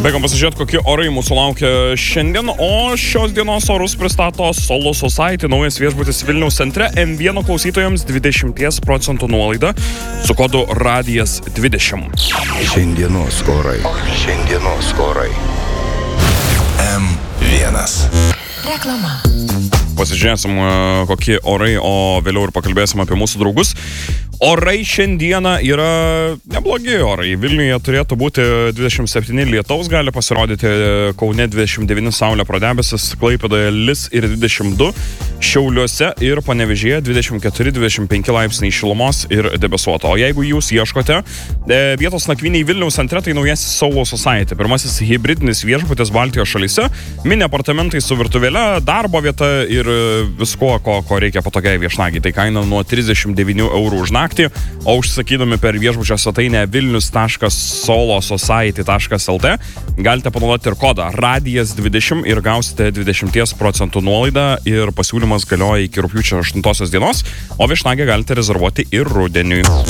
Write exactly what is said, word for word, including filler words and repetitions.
Bėgam pasižiūrėti, kokie orai mūsų laukia šiandien, o šios dienos orus pristato Solo Society, naujas viešbutis Vilniaus centre, M vienas klausytojams dvidešimt procentų nuolaida su kodu radijas dvidešimt. Šiandienos orai. Šiandienos orai. M vienas. Reklama. Pasižiūrėsim, kokie orai, o vėliau ir pakalbėsim apie mūsų draugus. Orai šiandieną yra neblogi orai. Vilniuje turėtų būti dvidešimt septyni lietaus, gali pasirodyti Kaune dvidešimt devyni saulė pro debesis, Klaipėdoje lis ir dvidešimt du, Šiauliuose ir Panevėžyje dvidešimt keturi dvidešimt penki laipsniai šilumos ir debesuota. O jeigu jūs ieškote vietos nakvyniai Vilniaus centre, tai naujasis Solo Society. Pirmasis hibridinis viešbutis Baltijos šalyse, mini apartamentai su virtuvėle, darbo vieta ir viskuo, ko, ko reikia patogiai viešnagiai. Tai kaina nuo trisdešimt devynių eurų už naktį, o užsakydami per viešbučio svetainę vilnius taškas solo society taškas lt galite panaudoti ir kodą radijas dvidešimt ir gausite dvidešimt procentų nuolaidą ir pasiūlymas galioja iki rugpjūčio aštuntosios dienos, o viešnagę galite rezervuoti ir rudeniui.